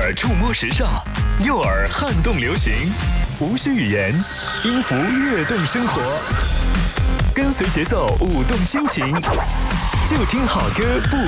耳触摸时尚，右耳撼动流行，无需语言，音符跃动生活，跟随节奏舞动心情，就听好歌不